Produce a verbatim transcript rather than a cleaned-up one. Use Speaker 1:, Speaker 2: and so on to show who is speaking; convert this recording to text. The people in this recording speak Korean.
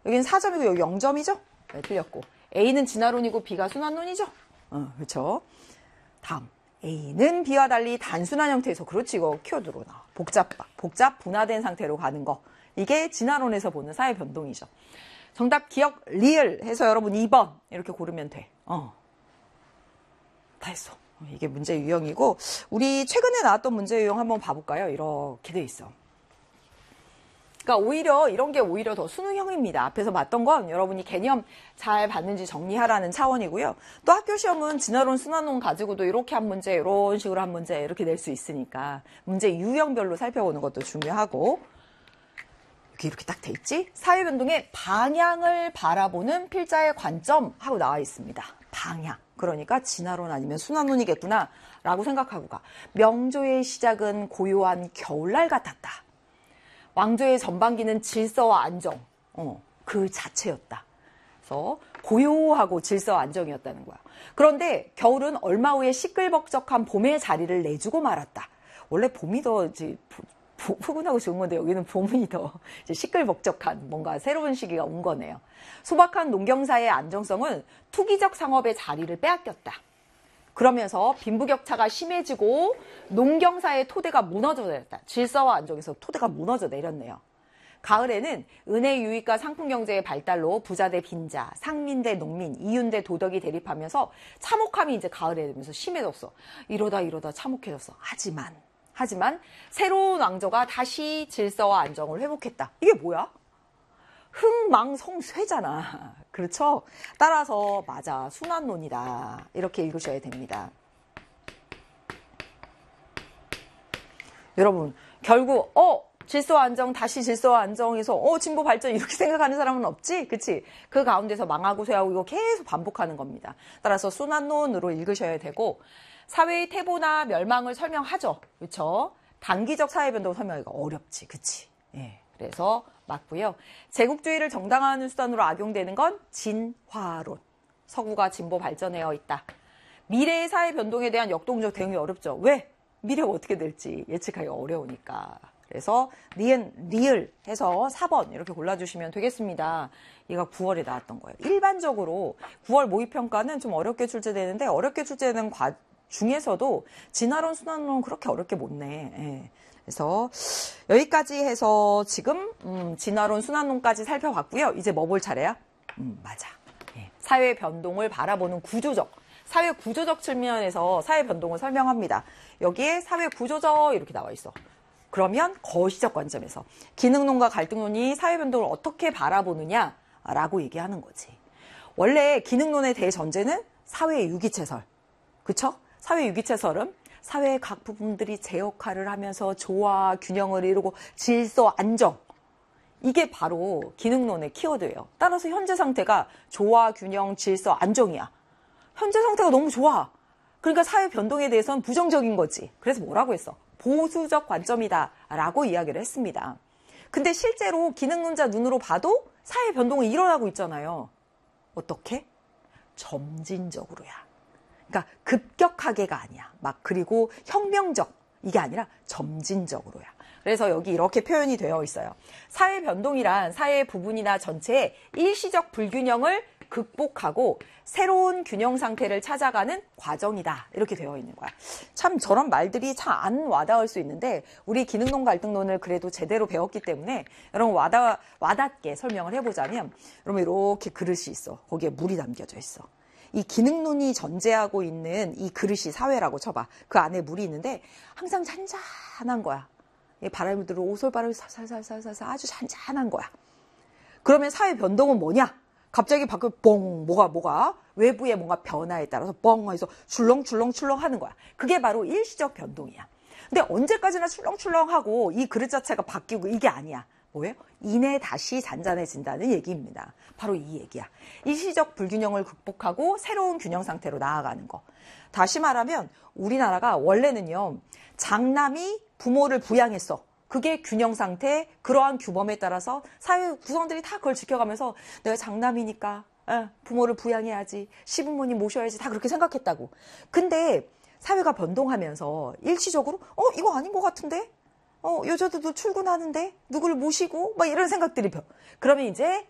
Speaker 1: 여기는 사 점이고 여기 영 점이죠? 네, 틀렸고. A는 진화론이고 B가 순환론이죠? 어, 그렇죠. 다음. A는 B와 달리 단순한 형태에서, 그렇지, 이거 키워드로 나와. 복잡, 복잡 분화된 상태로 가는 거. 이게 진화론에서 보는 사회 변동이죠. 정답 기억 리을 해서 여러분 이 번 이렇게 고르면 돼. 어. 다 했어. 이게 문제 유형이고, 우리 최근에 나왔던 문제 유형 한번 봐볼까요? 이렇게 돼 있어. 그러니까 오히려 이런 게 오히려 더 수능형입니다. 앞에서 봤던 건 여러분이 개념 잘 봤는지 정리하라는 차원이고요. 또 학교 시험은 진화론, 순환론 가지고도 이렇게 한 문제, 이런 식으로 한 문제 이렇게 낼 수 있으니까 문제 유형별로 살펴보는 것도 중요하고, 여기 이렇게 딱 돼 있지? 사회변동의 방향을 바라보는 필자의 관점 하고 나와 있습니다. 방향. 그러니까 진화론 아니면 순환론이겠구나 라고 생각하고 가. 명조의 시작은 고요한 겨울날 같았다. 왕조의 전반기는 질서와 안정, 어, 그 자체였다. 그래서 고요하고 질서와 안정이었다는 거야. 그런데 겨울은 얼마 후에 시끌벅적한 봄의 자리를 내주고 말았다. 원래 봄이 더 이제 푸, 푸근하고 좋은 건데 여기는 봄이 더 이제 시끌벅적한 뭔가 새로운 시기가 온 거네요. 소박한 농경사의 안정성은 투기적 상업의 자리를 빼앗겼다. 그러면서 빈부격차가 심해지고 농경사의 토대가 무너져 내렸다. 질서와 안정에서 토대가 무너져 내렸네요. 가을에는 은혜 유익과 상품 경제의 발달로 부자 대 빈자, 상민 대 농민, 이윤 대 도덕이 대립하면서 참혹함이 이제 가을에 되면서 심해졌어. 이러다 이러다 참혹해졌어. 하지만 하지만 새로운 왕조가 다시 질서와 안정을 회복했다. 이게 뭐야? 흥망성쇠잖아. 그렇죠? 따라서 맞아. 순환론이다. 이렇게 읽으셔야 됩니다. 여러분, 결국 어 질서와 안정, 다시 질서와 안정에서 어 진보 발전 이렇게 생각하는 사람은 없지? 그치? 그 가운데서 망하고 쇠하고 이거 계속 반복하는 겁니다. 따라서 순환론으로 읽으셔야 되고, 사회의 태보나 멸망을 설명하죠. 그렇죠? 단기적 사회변동을 설명하기가 어렵지. 그치? 예. 그래서 맞고요. 제국주의를 정당화하는 수단으로 악용되는 건 진화론. 서구가 진보 발전해어 있다. 미래의 사회 변동에 대한 역동적 대응이 어렵죠. 왜? 미래가 어떻게 될지 예측하기가 어려우니까. 그래서 니은, 리을 해서 사 번 이렇게 골라주시면 되겠습니다. 얘가 구월에 나왔던 거예요. 일반적으로 구월 모의평가는 좀 어렵게 출제되는데, 어렵게 출제되는 과 중에서도 진화론, 순환론 그렇게 어렵게 못 내. 예. 그래서 여기까지 해서 지금 음, 진화론, 순환론까지 살펴봤고요. 이제 뭐 볼 차례야? 음, 맞아. 예. 사회 변동을 바라보는 구조적, 사회 구조적 측면에서 사회 변동을 설명합니다. 여기에 사회 구조적 이렇게 나와 있어. 그러면 거시적 관점에서 기능론과 갈등론이 사회 변동을 어떻게 바라보느냐라고 얘기하는 거지. 원래 기능론의 대전제는 사회 유기체설. 그쵸? 사회 유기체설은 사회의 각 부분들이 제 역할을 하면서 조화, 균형을 이루고 질서, 안정. 이게 바로 기능론의 키워드예요. 따라서 현재 상태가 조화, 균형, 질서, 안정이야. 현재 상태가 너무 좋아. 그러니까 사회 변동에 대해서는 부정적인 거지. 그래서 뭐라고 했어? 보수적 관점이다 라고 이야기를 했습니다. 근데 실제로 기능론자 눈으로 봐도 사회 변동은 일어나고 있잖아요. 어떻게? 점진적으로야. 그러니까 급격하게가 아니야. 막 그리고 혁명적 이게 아니라 점진적으로야. 그래서 여기 이렇게 표현이 되어 있어요. 사회 변동이란 사회의 부분이나 전체의 일시적 불균형을 극복하고 새로운 균형 상태를 찾아가는 과정이다. 이렇게 되어 있는 거야. 참 저런 말들이 참 안 와닿을 수 있는데 우리 기능론 갈등론을 그래도 제대로 배웠기 때문에 여러분 와닿, 와닿게 설명을 해보자면, 여러분 이렇게 그릇이 있어. 거기에 물이 담겨져 있어. 이 기능론이 전제하고 있는 이 그릇이 사회라고 쳐봐. 그 안에 물이 있는데 항상 잔잔한 거야. 바람이 들어 오솔바람이 살살살살살 아주 잔잔한 거야. 그러면 사회 변동은 뭐냐? 갑자기 밖에 뻥 뭐가 뭐가 외부의 뭔가 변화에 따라서 뻥 해서 출렁출렁출렁 하는 거야. 그게 바로 일시적 변동이야. 근데 언제까지나 출렁출렁하고 이 그릇 자체가 바뀌고 이게 아니야. 뭐예요? 이내 다시 잔잔해진다는 얘기입니다. 바로 이 얘기야. 일시적 불균형을 극복하고 새로운 균형 상태로 나아가는 거. 다시 말하면 우리나라가 원래는요, 장남이 부모를 부양했어. 그게 균형 상태, 그러한 규범에 따라서 사회 구성들이 다 그걸 지켜가면서 내가 장남이니까 부모를 부양해야지, 시부모님 모셔야지, 다 그렇게 생각했다고. 근데 사회가 변동하면서 일시적으로 어 이거 아닌 것 같은데? 어 여자들도 출근하는데 누구를 모시고 막 이런 생각들이 펴. 그러면 이제